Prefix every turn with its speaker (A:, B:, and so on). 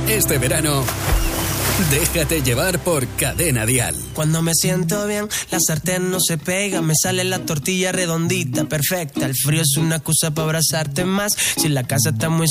A: Este verano, déjate llevar por Cadena Dial.
B: Cuando me siento bien, la sartén no se pega, me sale la tortilla redondita, perfecta. El frío es una excusa para abrazarte más. Si la casa está muy